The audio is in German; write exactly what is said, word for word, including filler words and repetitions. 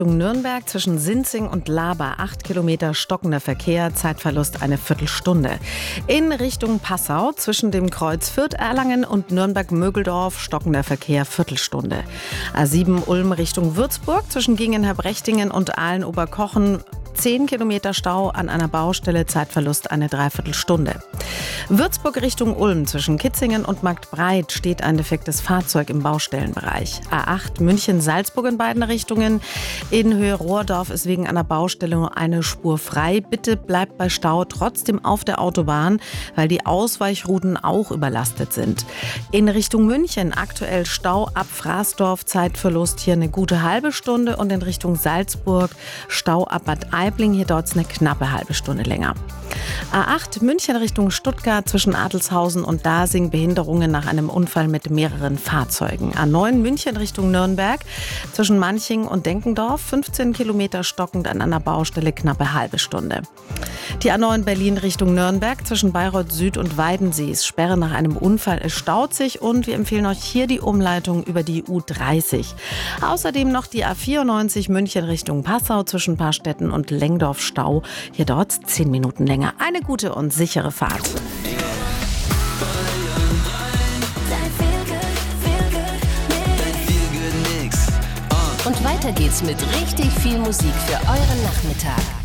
Nürnberg zwischen Sinzing und Laber, acht Kilometer stockender Verkehr, Zeitverlust eine Viertelstunde. In Richtung Passau zwischen dem Kreuz Fürth-Erlangen und Nürnberg-Mögeldorf, stockender Verkehr, Viertelstunde. A sieben Ulm Richtung Würzburg zwischen Gingen-Herbrechtingen und Aalen-Oberkochen, zehn Kilometer Stau an einer Baustelle, Zeitverlust eine Dreiviertelstunde. Würzburg Richtung Ulm zwischen Kitzingen und Marktbreit steht ein defektes Fahrzeug im Baustellenbereich. A acht München-Salzburg in beiden Richtungen. In Höhe Rohrdorf ist wegen einer Baustelle nur eine Spur frei. Bitte bleibt bei Stau trotzdem auf der Autobahn, weil die Ausweichrouten auch überlastet sind. In Richtung München aktuell Stau ab Fraßdorf, Zeitverlust hier eine gute halbe Stunde und in Richtung Salzburg Stau ab Bad Aibling, hier dauert es eine knappe halbe Stunde länger. A acht München Richtung Stuttgart zwischen Adelshausen und Dasing, Behinderungen nach einem Unfall mit mehreren Fahrzeugen. A neun München Richtung Nürnberg zwischen Manching und Denkendorf, fünfzehn Kilometer stockend an einer Baustelle, knappe halbe Stunde. Die A neun Berlin Richtung Nürnberg zwischen Bayreuth Süd und Weidensee ist Sperre nach einem Unfall. Es staut sich und wir empfehlen euch hier die Umleitung über die U dreißig. Außerdem noch die A vierundneunzig München Richtung Passau zwischen Paarstetten und Lengdorf Stau. Hier dauert es zehn Minuten länger. Eine gute und sichere Fahrt. Und weiter geht's mit richtig viel Musik für euren Nachmittag.